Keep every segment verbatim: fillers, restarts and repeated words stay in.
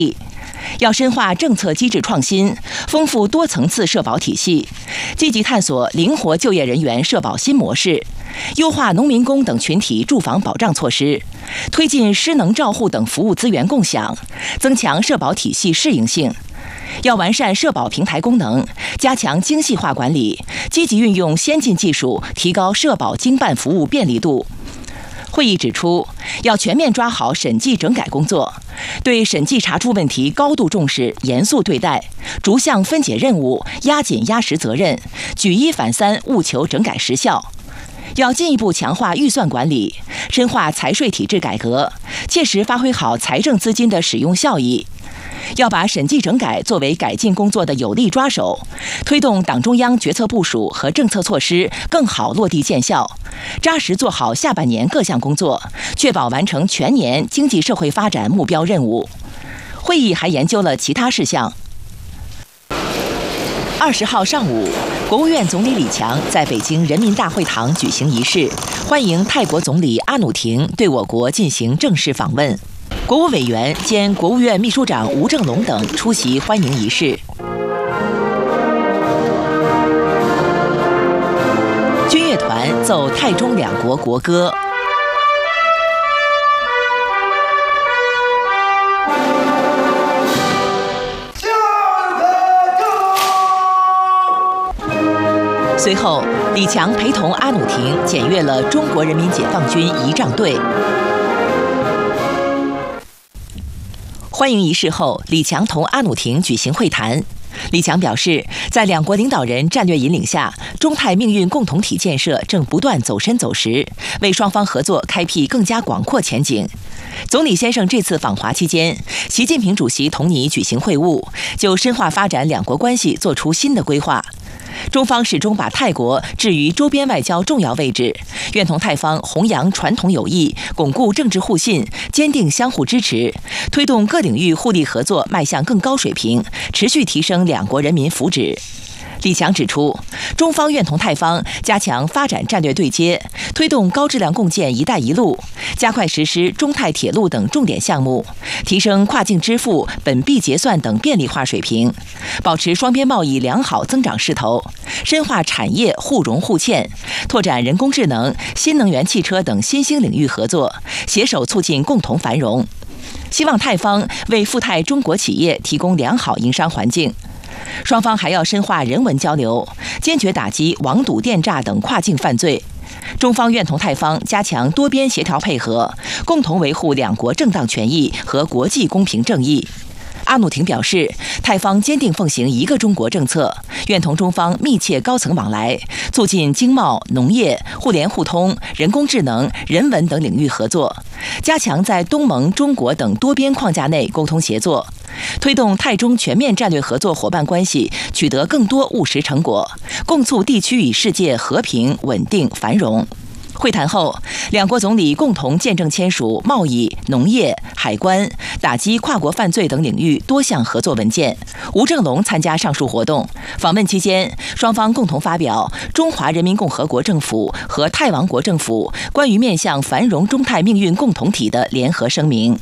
要深化政策机制创新，丰富多层次社保体系，积极探索灵活就业人员社保新模式，优化农民工等群体住房保障措施，推进失能照护等服务资源共享，增强社保体系适应性。要完善社保平台功能，加强精细化管理，积极运用先进技术，提高社保经办服务便利度。会议指出，要全面抓好审计整改工作，对审计查出问题高度重视，严肃对待，逐项分解任务，压紧压实责任，举一反三，务求整改实效。要进一步强化预算管理，深化财税体制改革，切实发挥好财政资金的使用效益。要把审计整改作为改进工作的有力抓手，推动党中央决策部署和政策措施更好落地见效，扎实做好下半年各项工作，确保完成全年经济社会发展目标任务。会议还研究了其他事项。二十号上午，国务院总理李强在北京人民大会堂举行仪式，欢迎泰国总理阿努廷对我国进行正式访问。国务委员兼国务院秘书长吴正龙等出席欢迎仪式。军乐团奏泰中两国国歌。随后，李强陪同阿努廷检阅了中国人民解放军仪仗队。欢迎仪式后，李强同阿努廷举行会谈。李强表示，在两国领导人战略引领下，中泰命运共同体建设正不断走深走实，为双方合作开辟更加广阔前景。总理先生这次访华期间，习近平主席同你举行会晤，就深化发展两国关系作出新的规划。中方始终把泰国置于周边外交重要位置，愿同泰方弘扬传统友谊，巩固政治互信，坚定相互支持，推动各领域互利合作迈向更高水平，持续提升两国人民福祉。李强指出，中方愿同泰方加强发展战略对接，推动高质量共建“一带一路”，加快实施中泰铁路等重点项目，提升跨境支付、本币结算等便利化水平，保持双边贸易良好增长势头，深化产业互融互嵌，拓展人工智能、新能源汽车等新兴领域合作，携手促进共同繁荣。希望泰方为赴泰中国企业提供良好营商环境。双方还要深化人文交流，坚决打击网赌电诈等跨境犯罪。中方愿同泰方加强多边协调配合，共同维护两国正当权益和国际公平正义。阿努廷表示，泰方坚定奉行一个中国政策，愿同中方密切高层往来，促进经贸、农业、互联互通、人工智能、人文等领域合作，加强在东盟、中国等多边框架内沟通协作，推动泰中全面战略合作伙伴关系取得更多务实成果，共促地区与世界和平、稳定、繁荣。会谈后，两国总理共同见证签署贸易、农业、海关、打击跨国犯罪等领域多项合作文件。吴正龙参加上述活动。访问期间，双方共同发表《中华人民共和国政府和泰王国政府关于面向繁荣中泰命运共同体的联合声明》。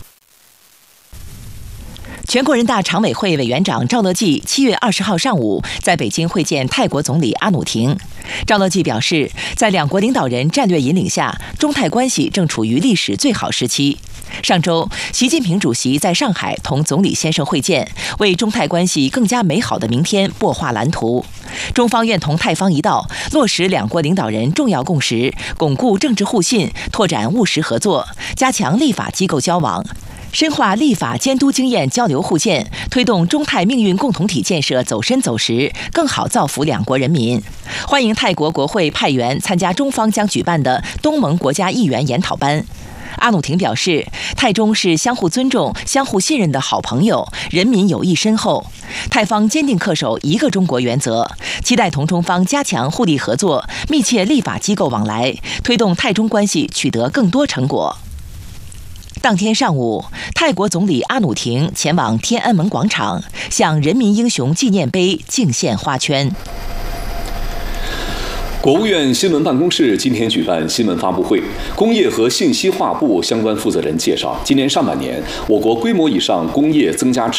全国人大常委会委员长赵乐际七月二十号上午在北京会见泰国总理阿努廷。赵乐际表示，在两国领导人战略引领下，中泰关系正处于历史最好时期。上周，习近平主席在上海同总理先生会见，为中泰关系更加美好的明天擘画蓝图。中方愿同泰方一道，落实两国领导人重要共识，巩固政治互信，拓展务实合作，加强立法机构交往，深化立法监督经验交流互鉴，推动中泰命运共同体建设走深走实，更好造福两国人民。欢迎泰国国会派员参加中方将举办的东盟国家议员研讨班。阿努廷表示，泰中是相互尊重、相互信任的好朋友，人民友谊深厚。泰方坚定恪守一个中国原则，期待同中方加强互利合作，密切立法机构往来，推动泰中关系取得更多成果。当天上午，泰国总理阿努廷前往天安门广场，向人民英雄纪念碑敬献花圈。 国务院新闻办公室今天举办新闻发布会，工业和信息化部相关负责人介绍，今年上半年，我国规模以上工业增加值